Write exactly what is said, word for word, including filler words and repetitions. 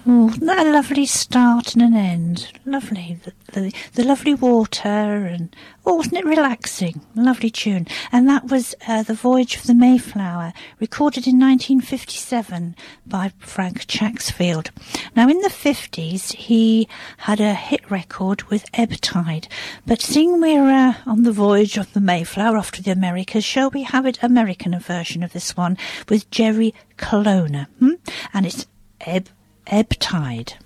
Oh, a lovely start and an end. Lovely. The, the, the lovely water and, oh, wasn't it relaxing? Lovely tune. And that was uh, The Voyage of the Mayflower, recorded in nineteen fifty-seven by Frank Chacksfield. Now, in the fifties, he had a hit record with Ebb Tide. But seeing we're uh, on the voyage of the Mayflower off to the Americas, shall we have it American version of this one with Jerry Colonna? Hmm? And it's Ebb Ebb Tide.